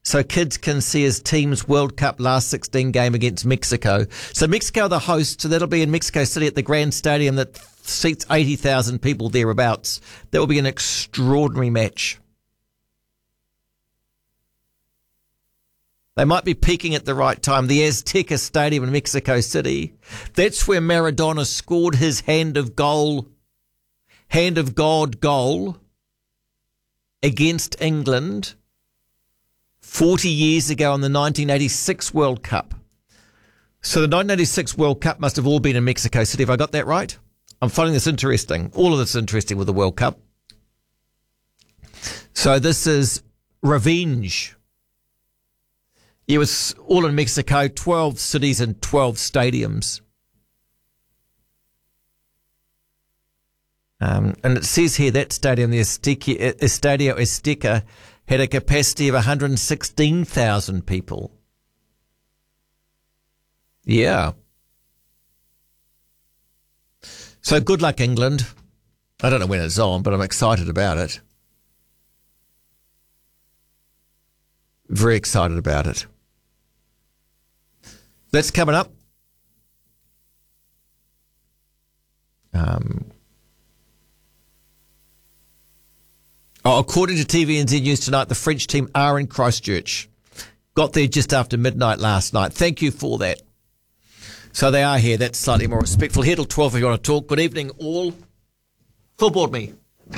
so kids can see his team's World Cup last 16 game against Mexico. So Mexico are the host, so that'll be in Mexico City at the Grand Stadium that seats 80,000 people thereabouts. That will be an extraordinary match. They might be peaking at the right time. The Azteca Stadium in Mexico City. That's where Maradona scored his hand of God goal against England 40 years ago in the 1986 World Cup. So the 1986 World Cup must have all been in Mexico City. Have I got that right? I'm finding this interesting. All of this interesting with the World Cup. So this is revenge. It was all in Mexico, 12 cities and 12 stadiums. And it says here that stadium, the Estadio Azteca, had a capacity of 116,000 people. Yeah. So good luck, England. I don't know when it's on, but I'm excited about it. Very excited about it. That's coming up. According to TVNZ News tonight, the French team are in Christchurch. Got there just after midnight last night. Thank you for that. So they are here. That's slightly more respectful. Here till 12 if you want to talk. Good evening, all. Full board me.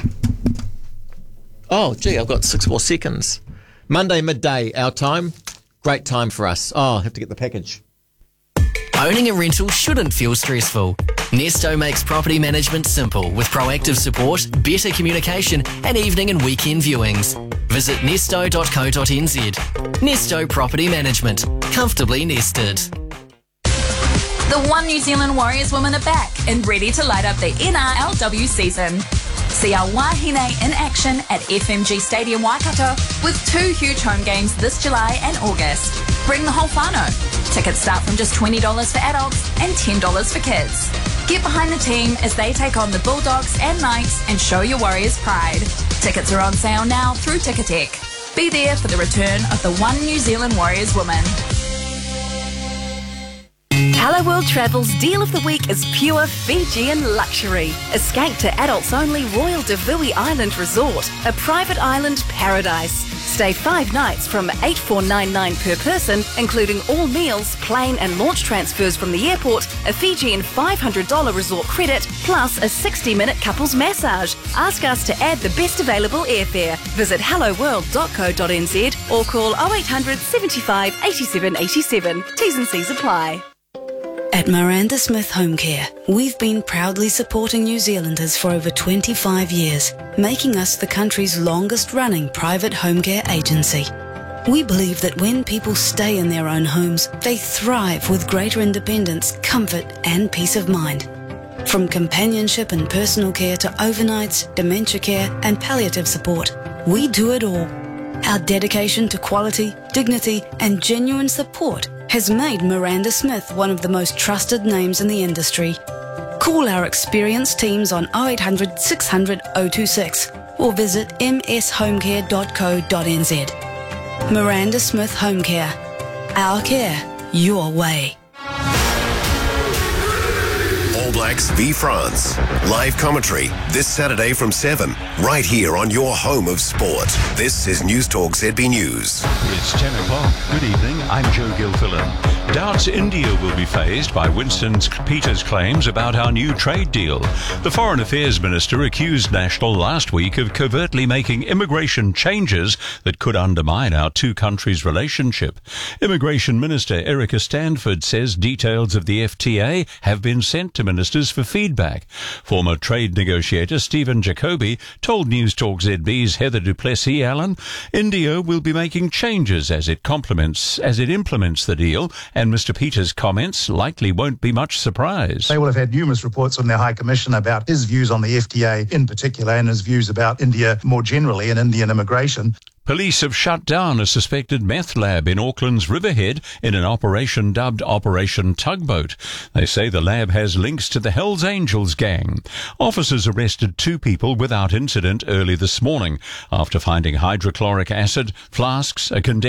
Oh, gee, I've got 6 more seconds. Monday midday, our time. Great time for us. Oh, I have to get the package. Owning a rental shouldn't feel stressful. Nesto makes property management simple with proactive support, better communication and evening and weekend viewings. Visit nesto.co.nz. Nesto Property Management. Comfortably nested. The One New Zealand Warriors women are back and ready to light up the NRLW season. See our Wahine in action at FMG Stadium Waikato with 2 huge home games this July and August. Bring the whole whānau. Tickets start from just $20 for adults and $10 for kids. Get behind the team as they take on the Bulldogs and Knights and show your Warriors pride. Tickets are on sale now through Ticketek. Be there for the return of the One New Zealand Warriors women. Hello World Travel's Deal of the Week is pure Fijian luxury. Escape to adults-only Royal Davui Island Resort, a private island paradise. Stay 5 nights from $8,499 per person, including all meals, plane and launch transfers from the airport, a Fijian $500 resort credit, plus a 60-minute couples massage. Ask us to add the best available airfare. Visit helloworld.co.nz or call 0800 75 87 87. T's and C's apply. At Miranda Smith Home Care, we've been proudly supporting New Zealanders for over 25 years, making us the country's longest-running private home care agency. We believe that when people stay in their own homes, they thrive with greater independence, comfort and peace of mind. From companionship and personal care to overnights, dementia care and palliative support, we do it all. Our dedication to quality, dignity and genuine support has made Miranda Smith one of the most trusted names in the industry. Call our experienced teams on 0800 600 026 or visit mshomecare.co.nz. Miranda Smith Home Care. Our care, your way. All Blacks v France. Live commentary this Saturday from 7, right here on your home of sport. This is News Talk ZB News. It's 10 o'clock. Good evening. I'm Joe Gilfillan. Doubts India will be phased by Winston Peters' claims about our new trade deal. The Foreign Affairs Minister accused National last week of covertly making immigration changes that could undermine our two countries' relationship. Immigration Minister Erica Stanford says details of the FTA have been sent to ministers for feedback. Former trade negotiator Stephen Jacoby told News Talk ZB's Heather Duplessis Allen, India will be making changes as it implements the deal, and Mr. Peters' comments likely won't be much surprise. They will have had numerous reports from their High Commissioner about his views on the FTA in particular and his views about India more generally and Indian immigration. Police have shut down a suspected meth lab in Auckland's Riverhead in an operation dubbed Operation Tugboat. They say the lab has links to the Hells Angels gang. Officers arrested 2 people without incident early this morning after finding hydrochloric acid, flasks, a condensed